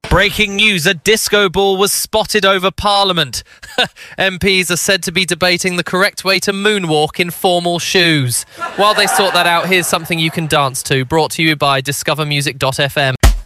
Breaking news, a disco ball was spotted over Parliament. MPs are said to be debating the correct way to moonwalk in formal shoes. While they sort that out, here's something you can dance to, brought to you by discovermusic.fm.